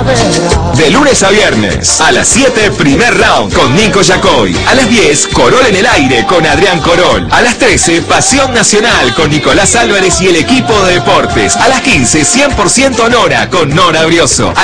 De lunes a viernes, a las 7, primer round con Nico Yacoy. A las 10, Corol en el aire con Adrián Corol. A las 13, Pasión Nacional con Nicolás Álvarez y el equipo de deportes. A las 15, 100% Nora con Nora Brioso.